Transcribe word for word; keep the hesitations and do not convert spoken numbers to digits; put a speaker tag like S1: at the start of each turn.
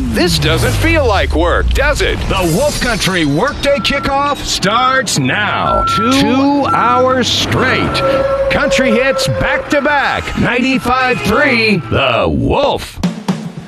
S1: This doesn't feel like work, does it?
S2: The Wolf Country Workday Kickoff starts now. Two, Two hours straight. Country hits back to back. ninety-five point three The Wolf.